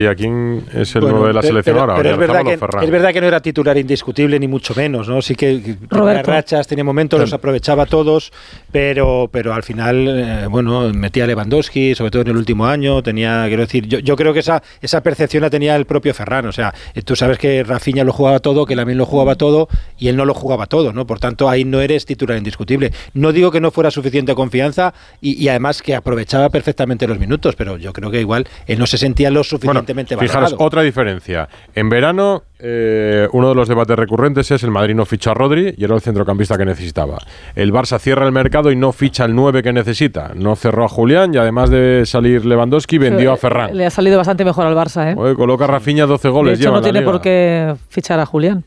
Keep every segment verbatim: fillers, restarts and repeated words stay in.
¿Y a quién es el bueno, nueve de la selección pero, ahora? Pero es verdad, que, es verdad que no era titular indiscutible, ni mucho menos, ¿no? Sí que tenía rachas, tenía momentos, los aprovechaba todos, pero, pero al final, eh, bueno, metía a Lewandowski, sobre todo en el último año, tenía, quiero decir, yo, yo creo que esa, esa percepción la tenía el propio Ferran, o sea, tú sabes que Rafinha lo jugaba todo, que Lamine lo jugaba todo, y él no lo jugaba todo, ¿no? Por tanto, ahí no eres titular indiscutible. No digo que no fuera suficiente confianza, y, y además que aprovechaba perfectamente los minutos, pero yo creo que igual él no se sentía lo suficientemente bueno, fijaros, otra diferencia. En verano, eh, uno de los debates recurrentes es el Madrid no ficha a Rodri y era el centrocampista que necesitaba. El Barça cierra el mercado y no ficha el nueve que necesita. No cerró a Julián y además de salir Lewandowski, vendió a Ferran. Le ha salido bastante mejor al Barça, ¿eh? Oye, coloca a Rafinha doce goles. De hecho, lleva no tiene liga. por qué fichar a Julián.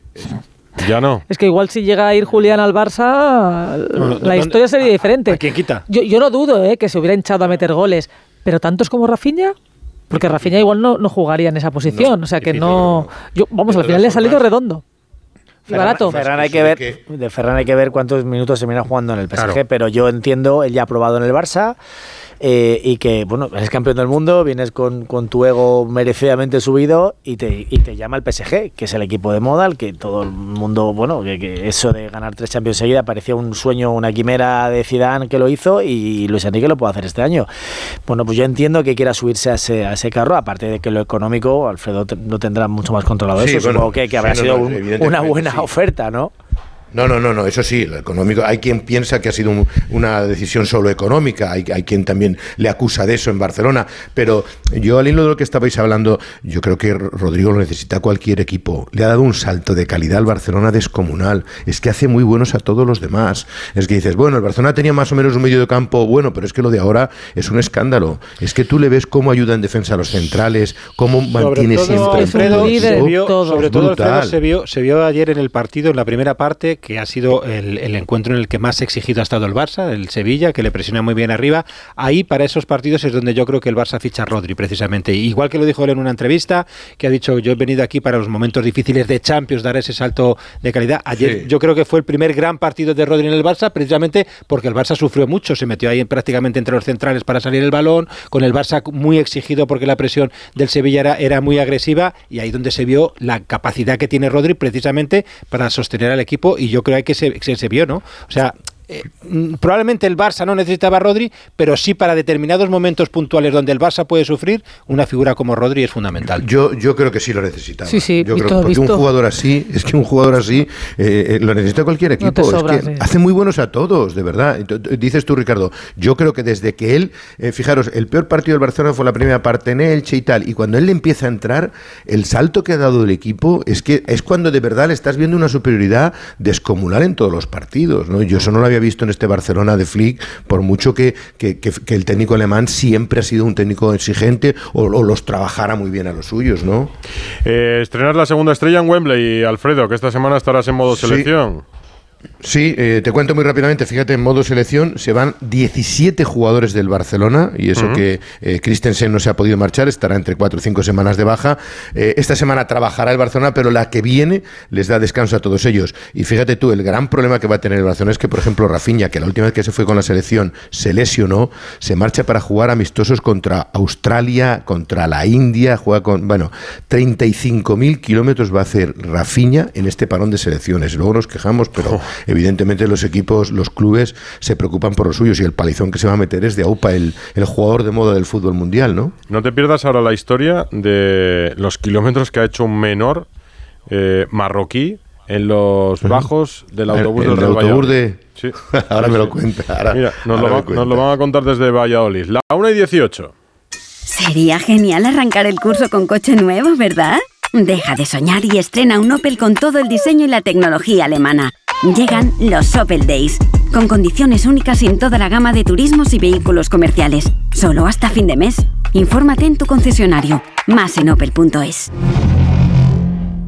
Ya no. Es que igual si llega a ir Julián al Barça, no, no, la historia sería diferente. ¿A quién quita? Yo, yo no dudo eh, que se hubiera hinchado a meter goles, pero tantos como Rafinha... Porque Rafinha igual no, no jugaría en esa posición, no, o sea que no... Yo, vamos, al final le ha salido redondo. Y Ferran, barato. Ferran hay que ver, de Ferran hay que ver cuántos minutos se viene jugando en el P S G, claro. Pero yo entiendo, él ya ha probado en el Barça, eh, y que, bueno, eres campeón del mundo, vienes con, con tu ego merecidamente subido y te, y te llama el P S G, que es el equipo de moda, el que todo el mundo, bueno, que, que eso de ganar tres Champions seguida parecía un sueño, una quimera de Zidane que lo hizo, y Luis Enrique lo puede hacer este año. Bueno, pues yo entiendo que quiera subirse a ese, a ese carro, aparte de que lo económico, Alfredo te, lo tendrá mucho más controlado. Sí, eso, bueno, supongo que, que habrá sí, sido no, no, un, una buena sí. oferta, ¿no? No, no, no, no, eso sí, lo económico. Hay quien piensa que ha sido un, una decisión solo económica, hay, hay quien también le acusa de eso en Barcelona, pero yo al hilo de lo que estabais hablando, yo creo que Rodrigo lo necesita cualquier equipo. Le ha dado un salto de calidad al Barcelona descomunal, es que hace muy buenos a todos los demás. Es que dices, bueno, el Barcelona tenía más o menos un medio de campo bueno, pero es que lo de ahora es un escándalo. Es que tú le ves cómo ayuda en defensa a los centrales, cómo mantiene sobre todo, siempre Alfredo, el se vio, todo. Sobre todo Brutal. Alfredo se vio, se vio ayer en el partido, en la primera parte, que ha sido el, el encuentro en el que más exigido ha estado el Barça, el Sevilla, que le presiona muy bien arriba. Ahí, para esos partidos, es donde yo creo que el Barça ficha a Rodri, precisamente. Igual que lo dijo él en una entrevista, que ha dicho, yo he venido aquí para los momentos difíciles de Champions, dar ese salto de calidad. Ayer sí. Yo creo que fue el primer gran partido de Rodri en el Barça, precisamente porque el Barça sufrió mucho, se metió ahí en, prácticamente entre los centrales para salir el balón, con el Barça muy exigido porque la presión del Sevilla era, era muy agresiva, y ahí donde se vio la capacidad que tiene Rodri precisamente para sostener al equipo, y yo creo que se, se, se vio, ¿no? O sea, Eh, probablemente el Barça no necesitaba a Rodri, pero sí para determinados momentos puntuales donde el Barça puede sufrir, una figura como Rodri es fundamental. Yo, yo creo que sí lo necesitaba. Sí, sí, yo visto, creo que porque visto. un jugador así, es que un jugador así eh, lo necesita cualquier equipo. No sobra, es que sí. hace muy buenos a todos, de verdad. Dices tú, Ricardo, yo creo que desde que él, eh, fijaros, el peor partido del Barcelona fue la primera parte en Elche y tal, y cuando él le empieza a entrar, el salto que ha dado el equipo es que es cuando de verdad le estás viendo una superioridad descomunal en todos los partidos, ¿no? Yo eso no lo había visto en este Barcelona de Flick, por mucho que, que, que, que el técnico alemán siempre ha sido un técnico exigente o, o los trabajara muy bien a los suyos, ¿no? Eh, estrenar la segunda estrella en Wembley, Alfredo, que esta semana estarás en modo selección. Sí. Sí, eh, te cuento muy rápidamente, fíjate, en modo selección se van diecisiete jugadores del Barcelona, y eso uh-huh. que eh, Christensen no se ha podido marchar, estará entre cuatro o cinco semanas de baja. Eh, esta semana trabajará el Barcelona, pero la que viene les da descanso a todos ellos. Y fíjate tú, el gran problema que va a tener el Barcelona es que, por ejemplo, Rafinha, que la última vez que se fue con la selección se lesionó, se marcha para jugar amistosos contra Australia, contra la India, juega con, bueno, treinta y cinco mil kilómetros va a hacer Rafinha en este parón de selecciones. Luego nos quejamos, pero... Oh. Evidentemente los equipos, los clubes se preocupan por los suyos, y el palizón que se va a meter es de Aupa, el, el jugador de moda del fútbol mundial, ¿no? No te pierdas ahora la historia de los kilómetros que ha hecho un menor eh, marroquí en los bajos del autobús el, el del Real autobús de... Sí. Ahora sí, me sí. lo cuenta. Ahora, Mira, nos, ahora lo va, nos lo van a contar desde Valladolid. La una y dieciocho. Sería genial arrancar el curso con coche nuevo, ¿verdad? Deja de soñar y estrena un Opel con todo el diseño y la tecnología alemana. Llegan los Opel Days, con condiciones únicas en toda la gama de turismos y vehículos comerciales. Solo hasta fin de mes. Infórmate en tu concesionario. Más en opel punto es.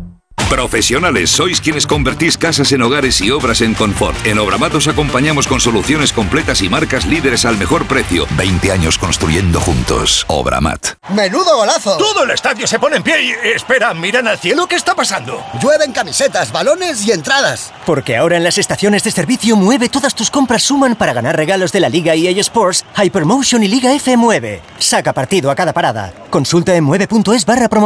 Profesionales, sois quienes convertís casas en hogares y obras en confort. En Obramat os acompañamos con soluciones completas y marcas líderes al mejor precio. veinte años construyendo juntos. Obramat. ¡Menudo golazo! Todo el estadio se pone en pie y... Espera, miran al cielo, ¿qué está pasando? Llueven camisetas, balones y entradas. Porque ahora en las estaciones de servicio Mueve todas tus compras suman para ganar regalos de la Liga E A Sports, Hypermotion y Liga F Mueve. Saca partido a cada parada. Consulta en mueve punto es barra promoción.